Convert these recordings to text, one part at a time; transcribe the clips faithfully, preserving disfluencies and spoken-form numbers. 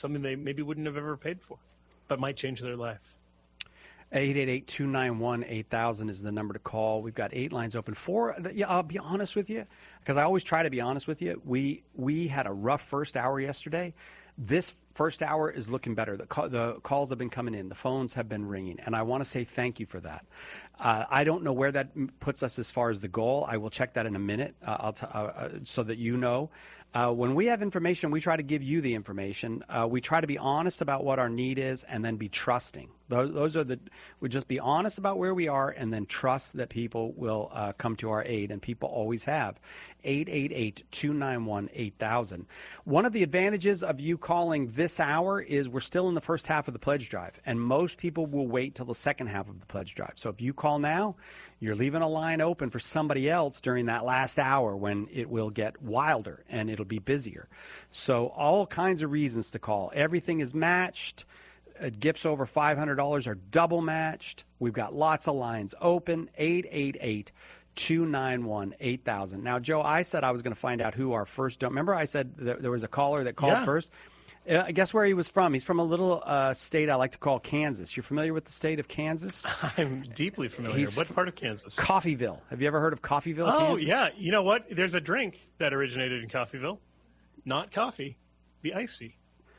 something they maybe wouldn't have ever paid for, but might change their life. eight eight eight, two nine one, eight thousand is the number to call. We've got eight lines open. Four, yeah, I'll be honest with you, because I always try to be honest with you. We we had a rough first hour yesterday. This first hour is looking better. The, call, the calls have been coming in. The phones have been ringing. And I want to say thank you for that. Uh, I don't know where that puts us as far as the goal. I will check that in a minute uh, I'll t- uh, so that you know. Uh, when we have information, we try to give you the information. Uh, we try to be honest about what our need is and then be trusting. Those, those are the, we just be honest about where we are and then trust that people will uh, come to our aid, and people always have. eight eight eight, two nine one, eight thousand. One of the advantages of you calling this hour is we're still in the first half of the pledge drive, and most people will wait till the second half of the pledge drive. So if you call now, you're leaving a line open for somebody else during that last hour when it will get wilder and it'll be busier. So all kinds of reasons to call. Everything is matched. Uh, gifts over five hundred dollars are double matched. We've got lots of lines open. eight eight eight, two nine one, eight thousand. Now, Joe, I said I was going to find out who our first, remember I said there, there was a caller that called yeah. first? Uh, guess where he was from? He's from a little uh, state I like to call Kansas. You're familiar with the state of Kansas? I'm deeply familiar. He's what part of Kansas? Coffeyville. Have you ever heard of Coffeyville, oh, Kansas? Oh, yeah. You know what? There's a drink that originated in Coffeyville. Not coffee. The Icy.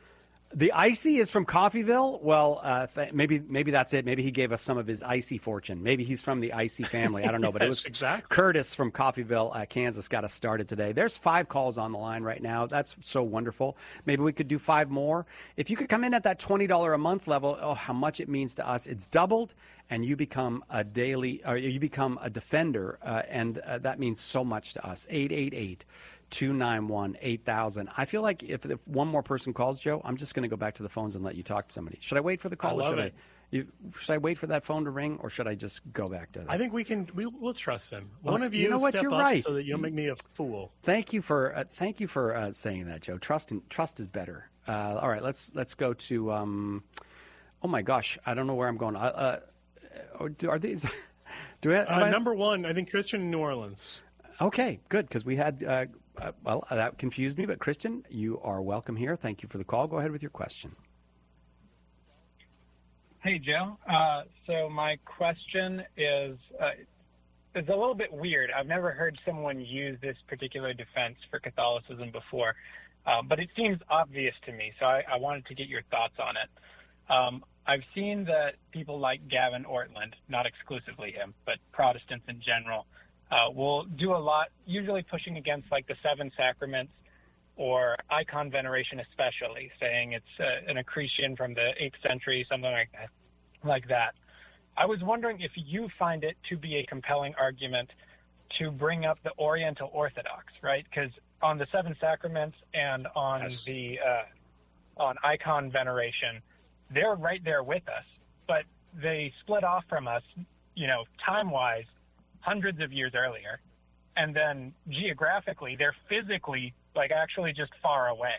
The Icy is from Coffeyville? Well, uh, th- maybe maybe that's it. Maybe he gave us some of his Icy fortune. Maybe he's from the Icy family. I don't know. But yes, it was exactly. Curtis from Coffeyville, uh, Kansas, got us started today. There's five calls on the line right now. That's so wonderful. Maybe we could do five more. If you could come in at that twenty dollars a month level, oh, how much it means to us. It's doubled, and you become a daily, or you become a defender, uh, and uh, that means so much to us. eight eight eight, two nine one, eight thousand. I feel like if, if one more person calls, Joe, I'm just going to go back to the phones and let you talk to somebody. Should I wait for the call? I or love should it. I, you, should I wait for that phone to ring, or should I just go back to that? I think we can. We, we'll trust them. Well, One of you, you know what? step You're up right. so that you don't make me a fool. Thank you for uh, thank you for uh, saying that, Joe. Trust in, trust is better. Uh, all right, let's let's go to. Um, oh my gosh, I don't know where I'm going. Uh, uh, are these? Do I, Uh, I, number one, I think Christian in New Orleans. Okay, good, because we had. Uh, uh, well, that confused me, but Christian, you are welcome here. Thank you for the call. Go ahead with your question. Hey, Joe. Uh, so my question is uh, is a little bit weird. I've never heard someone use this particular defense for Catholicism before, uh, but it seems obvious to me, so I, I wanted to get your thoughts on it. Um, I've seen that people like Gavin Ortland, not exclusively him, but Protestants in general, uh, will do a lot, usually pushing against like the seven sacraments or icon veneration especially, saying it's uh, an accretion from the eighth century, something like that, like that. I was wondering if you find it to be a compelling argument to bring up the Oriental Orthodox, right? Because on the seven sacraments and on yes. the uh, on icon veneration, they're right there with us, but they split off from us, you know, time-wise, hundreds of years earlier. And then geographically, they're physically, like, actually just far away.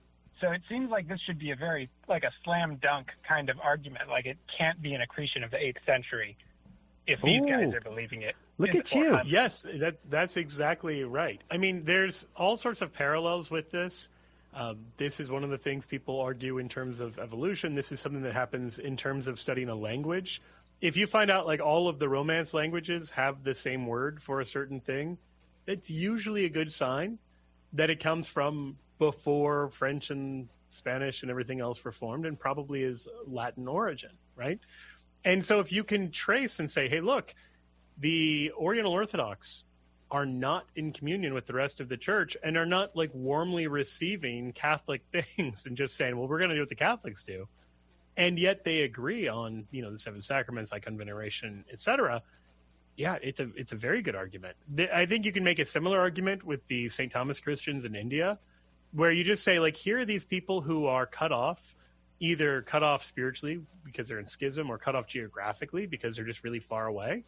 So it seems like this should be a very, like, a slam dunk kind of argument. Like, it can't be an accretion of the eighth century if these Ooh, guys are believing it. Look at you. Yes, that that's exactly right. I mean, there's all sorts of parallels with this. Um, this is one of the things people argue in terms of evolution. This is something that happens in terms of studying a language. If you find out, like, all of the Romance languages have the same word for a certain thing, it's usually a good sign that it comes from before French and Spanish and everything else were formed, and probably is Latin origin, right? And so if you can trace and say, hey, look, the Oriental Orthodox are not in communion with the rest of the church and are not, like, warmly receiving Catholic things and just saying, well, we're going to do what the Catholics do. And yet they agree on, you know, the seven sacraments, icon veneration, et cetera. Yeah, it's a it's a very good argument. I think you can make a similar argument with the Saint Thomas Christians in India, where you just say, like, here are these people who are cut off, either cut off spiritually because they're in schism or cut off geographically because they're just really far away.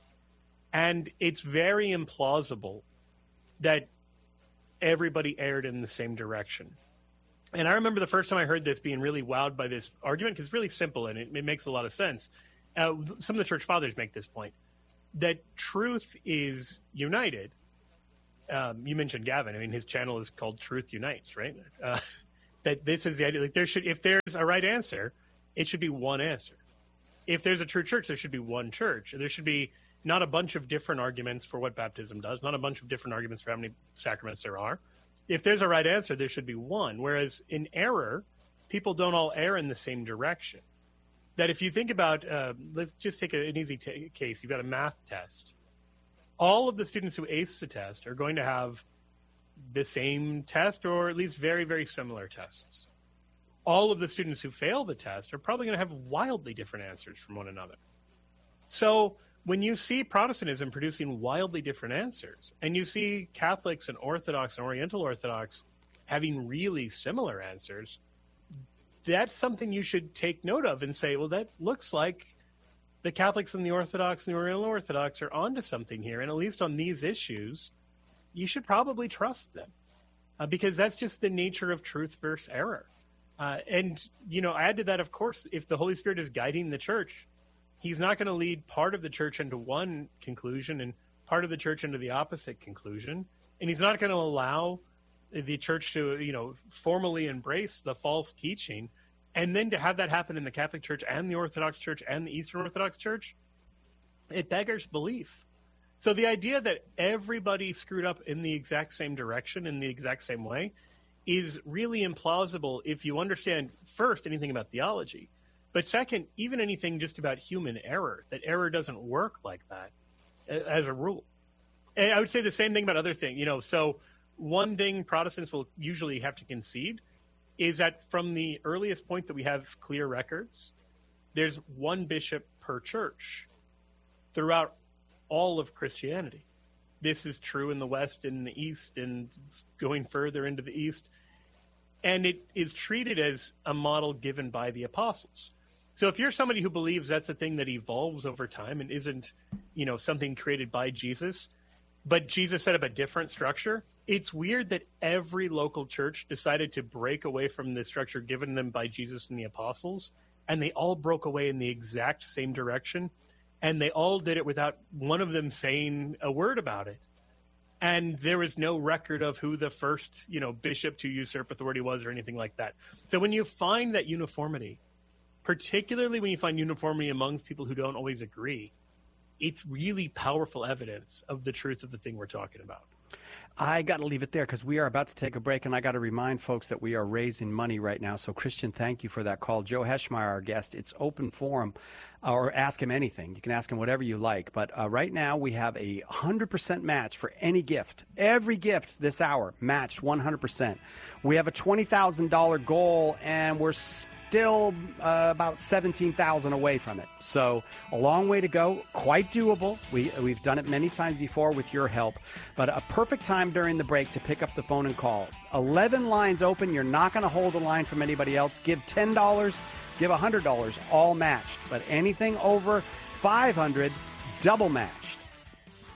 And it's very implausible that everybody erred in the same direction. And I remember the first time I heard this being really wowed by this argument, because it's really simple and it, it makes a lot of sense. Uh, some of the church fathers make this point, that truth is united. Um, you mentioned Gavin. I mean, his channel is called Truth Unites, right? Uh, that this is the idea. Like there should, if there's a right answer, it should be one answer. If there's a true church, there should be one church. There should be not a bunch of different arguments for what baptism does, not a bunch of different arguments for how many sacraments there are. If there's a right answer, there should be one. Whereas in error, people don't all err in the same direction. That if you think about, uh, let's just take a, an easy t- case. You've got a math test. All of the students who ace the test are going to have the same test or at least very, very similar tests. All of the students who fail the test are probably going to have wildly different answers from one another. So when you see Protestantism producing wildly different answers, and you see Catholics and Orthodox and Oriental Orthodox having really similar answers, that's something you should take note of and say, well, that looks like the Catholics and the Orthodox and the Oriental Orthodox are onto something here. And at least on these issues, you should probably trust them uh, because that's just the nature of truth versus error. Uh, and, you know, add to that, of course, if the Holy Spirit is guiding the church, he's not going to lead part of the church into one conclusion and part of the church into the opposite conclusion. And he's not going to allow the church to, you know, formally embrace the false teaching and then to have that happen in the Catholic Church and the Orthodox Church and the Eastern Orthodox Church, it beggars belief. So the idea that everybody screwed up in the exact same direction, in the exact same way, is really implausible if you understand, first, anything about theology. But second, even anything just about human error, that error doesn't work like that as a rule. And I would say the same thing about other things. You know, so one thing Protestants will usually have to concede is that from the earliest point that we have clear records, there's one bishop per church throughout all of Christianity. This is true in the West, in the East, and going further into the East. And it is treated as a model given by the apostles. So if you're somebody who believes that's a thing that evolves over time and isn't, you know, something created by Jesus, but Jesus set up a different structure, it's weird that every local church decided to break away from the structure given them by Jesus and the apostles, and they all broke away in the exact same direction, and they all did it without one of them saying a word about it. And there is no record of who the first, you know, bishop to usurp authority was or anything like that. So when you find that uniformity, particularly when you find uniformity amongst people who don't always agree, it's really powerful evidence of the truth of the thing we're talking about. I got to leave it there because we are about to take a break, and I got to remind folks that we are raising money right now. So, Christian, thank you for that call. Joe Heschmeyer, our guest. It's open forum, uh, or ask him anything. You can ask him whatever you like. But uh, right now we have a one hundred percent match for any gift. Every gift this hour matched one hundred percent. We have a twenty thousand dollars goal, and we're still uh, about seventeen thousand away from it. So a long way to go, quite doable. We, we've done it many times before with your help, but a perfect time during the break to pick up the phone and call. eleven lines open. You're not going to hold a line from anybody else. Give ten dollars, give one hundred dollars, all matched. But anything over five hundred dollars, double matched.